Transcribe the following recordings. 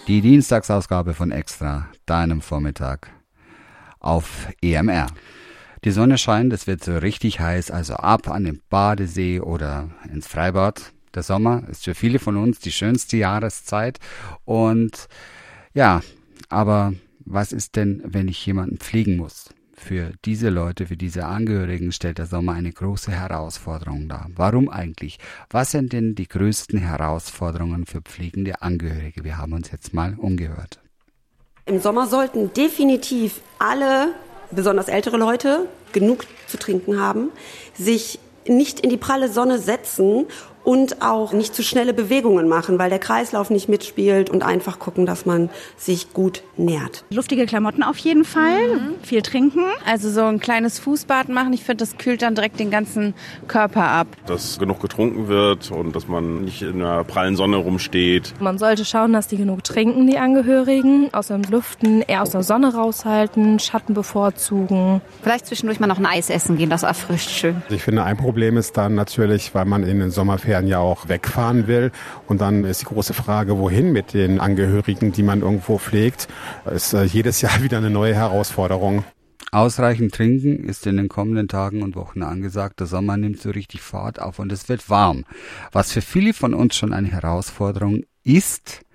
Die Dienstagsausgabe von Extra, deinem Vormittag auf EMR. Die Sonne scheint, es wird so richtig heiß, also ab an den Badesee oder ins Freibad. Der Sommer ist für viele von uns die schönste Jahreszeit. Und ja, aber was ist denn, wenn ich jemanden pflegen muss? Für diese Leute, für diese Angehörigen stellt der Sommer eine große Herausforderung dar. Warum eigentlich? Was sind denn die größten Herausforderungen für pflegende Angehörige? Wir haben uns jetzt mal umgehört. Im Sommer sollten definitiv alle, besonders ältere Leute, genug zu trinken haben, sich nicht in die pralle Sonne setzen und auch nicht zu schnelle Bewegungen machen, weil der Kreislauf nicht mitspielt und einfach gucken, dass man sich gut nährt. Luftige Klamotten auf jeden Fall, viel trinken. Also so ein kleines Fußbad machen, ich finde, das kühlt dann direkt den ganzen Körper ab. Dass genug getrunken wird und dass man nicht in der prallen Sonne rumsteht. Man sollte schauen, dass die genug trinken, die Angehörigen, aus dem Lüften, eher aus der Sonne raushalten, Schatten bevorzugen. Vielleicht zwischendurch mal noch ein Eis essen gehen, das erfrischt schön. Ich finde, ein Problem ist dann natürlich, weil man in den Sommerferien ja auch wegfahren will. Und dann ist die große Frage, wohin mit den Angehörigen, die man irgendwo pflegt. Ist jedes Jahr wieder eine neue Herausforderung. Ausreichend trinken ist in den kommenden Tagen und Wochen angesagt. Der Sommer nimmt so richtig Fahrt auf und es wird warm. Was für viele von uns schon eine Herausforderung ist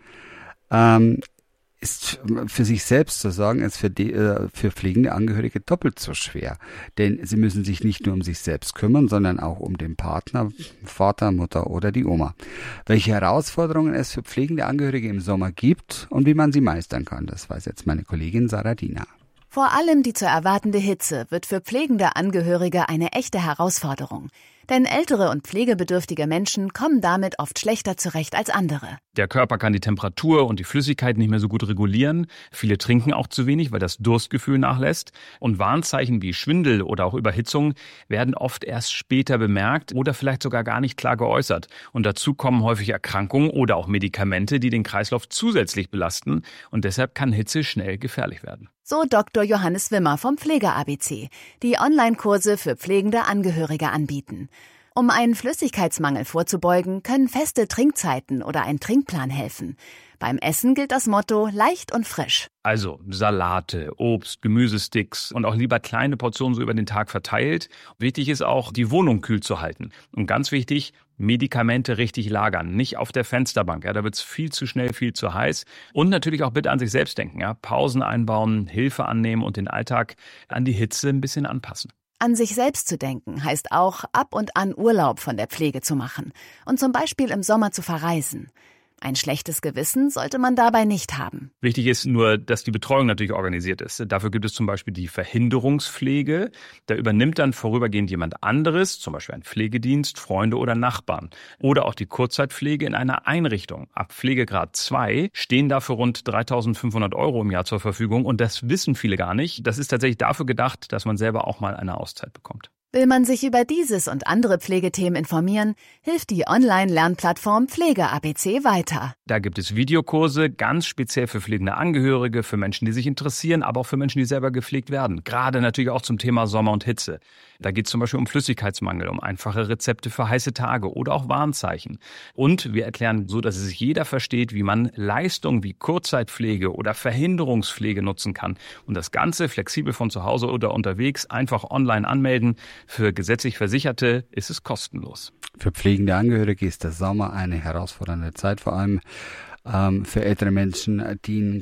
für sich selbst zu sagen, ist für pflegende Angehörige doppelt so schwer. Denn sie müssen sich nicht nur um sich selbst kümmern, sondern auch um den Partner, Vater, Mutter oder die Oma. Welche Herausforderungen es für pflegende Angehörige im Sommer gibt und wie man sie meistern kann, das weiß jetzt meine Kollegin Sarah Diener. Vor allem die zu erwartende Hitze wird für pflegende Angehörige eine echte Herausforderung. Denn ältere und pflegebedürftige Menschen kommen damit oft schlechter zurecht als andere. Der Körper kann die Temperatur und die Flüssigkeit nicht mehr so gut regulieren. Viele trinken auch zu wenig, weil das Durstgefühl nachlässt. Und Warnzeichen wie Schwindel oder auch Überhitzung werden oft erst später bemerkt oder vielleicht sogar gar nicht klar geäußert. Und dazu kommen häufig Erkrankungen oder auch Medikamente, die den Kreislauf zusätzlich belasten. Und deshalb kann Hitze schnell gefährlich werden. So Dr. Johannes Wimmer vom Pflege-ABC, die Online-Kurse für pflegende Angehörige anbieten. Um einen Flüssigkeitsmangel vorzubeugen, können feste Trinkzeiten oder ein Trinkplan helfen. Beim Essen gilt das Motto leicht und frisch. Also Salate, Obst, Gemüsesticks und auch lieber kleine Portionen so über den Tag verteilt. Wichtig ist auch, die Wohnung kühl zu halten. Und ganz wichtig, Medikamente richtig lagern, nicht auf der Fensterbank. Ja, da wird's viel zu schnell, viel zu heiß. Und natürlich auch bitte an sich selbst denken. Ja, Pausen einbauen, Hilfe annehmen und den Alltag an die Hitze ein bisschen anpassen. An sich selbst zu denken heißt auch, ab und an Urlaub von der Pflege zu machen und zum Beispiel im Sommer zu verreisen. Ein schlechtes Gewissen sollte man dabei nicht haben. Wichtig ist nur, dass die Betreuung natürlich organisiert ist. Dafür gibt es zum Beispiel die Verhinderungspflege. Da übernimmt dann vorübergehend jemand anderes, zum Beispiel ein Pflegedienst, Freunde oder Nachbarn. Oder auch die Kurzzeitpflege in einer Einrichtung. Ab Pflegegrad 2 stehen dafür rund 3.500 € im Jahr zur Verfügung. Und das wissen viele gar nicht. Das ist tatsächlich dafür gedacht, dass man selber auch mal eine Auszeit bekommt. Will man sich über dieses und andere Pflegethemen informieren, hilft die Online-Lernplattform Pflege-ABC weiter. Da gibt es Videokurse, ganz speziell für pflegende Angehörige, für Menschen, die sich interessieren, aber auch für Menschen, die selber gepflegt werden. Gerade natürlich auch zum Thema Sommer und Hitze. Da geht es zum Beispiel um Flüssigkeitsmangel, um einfache Rezepte für heiße Tage oder auch Warnzeichen. Und wir erklären so, dass es sich jeder versteht, wie man Leistungen wie Kurzzeitpflege oder Verhinderungspflege nutzen kann. Und das Ganze flexibel von zu Hause oder unterwegs einfach online anmelden. Für gesetzlich Versicherte ist es kostenlos. Für pflegende Angehörige ist der Sommer eine herausfordernde Zeit, vor allem für ältere Menschen, die in